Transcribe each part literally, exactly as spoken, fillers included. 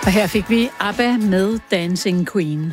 Og her fik vi ABBA med Dancing Queen.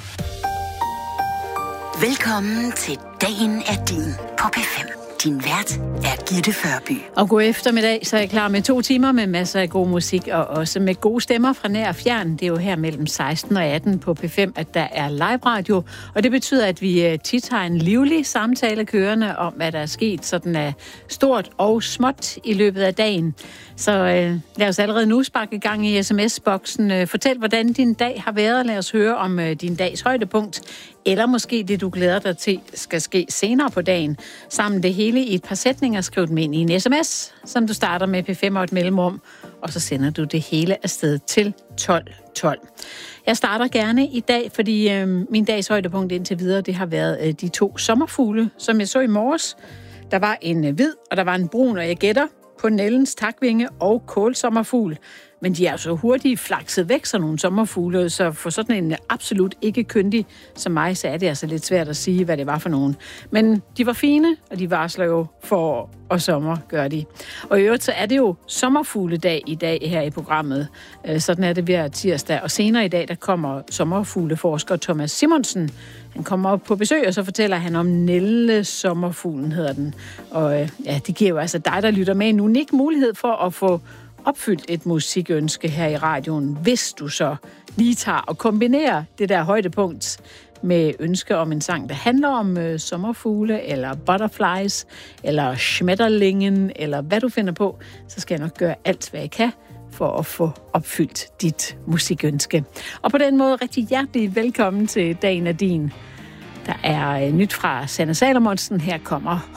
Velkommen til Dagen er din på P fem. Din vært er Gitte Førby. Og god eftermiddag, så er jeg klar med to timer med masser af god musik, og også med gode stemmer fra nær og fjern. Det er jo her mellem seksten og atten på P fem, at der er live radio, og det betyder, at vi tit har en livlig samtale kørende om, hvad der er sket sådan af stort og småt i løbet af dagen. Så øh, lad os allerede nu sparke i gang i sms-boksen. Fortæl, hvordan din dag har været. Lad os høre om øh, din dags højdepunkt, eller måske det, du glæder dig til, skal ske senere på dagen. Sammen det hele i et par sætninger, skriv dem ind i en sms, som du starter med P fem og et mellemrum, og så sender du det hele afsted til tolv tolv. Jeg starter gerne i dag, fordi øh, min dags højdepunkt indtil videre, det har været øh, de to sommerfugle, som jeg så i morges. Der var en øh, hvid, og der var en brun, og jeg gætter på Nellens takvinge og kålsommerfugl. Men de er så hurtigt flakset væk, sådan nogle sommerfugle, så for sådan en absolut ikke kyndig som mig, så er det altså lidt svært at sige, hvad det var for nogen. Men de var fine, og de varsler jo for og sommer, gør de. Og i øvrigt så er det jo sommerfugledag i dag her i programmet. Sådan er det hver tirsdag. Og senere i dag, der kommer sommerfugleforsker Thomas Simonsen. Han kommer op på besøg, og så fortæller han om Nelle sommerfuglen, hedder den. Og ja, det giver jo altså dig, der lytter med, en unik mulighed for at få opfyldt et musikønske her i radioen, hvis du så lige tager og kombinerer det der højdepunkt med ønske om en sang, der handler om øh, sommerfugle, eller butterflies, eller schmetterlingen, eller hvad du finder på, så skal jeg nok gøre alt, hvad jeg kan for at få opfyldt dit musikønske. Og på den måde rigtig hjertelig velkommen til Dagen er din. Der er øh, nyt fra Sanne Salomonsen. Her kommer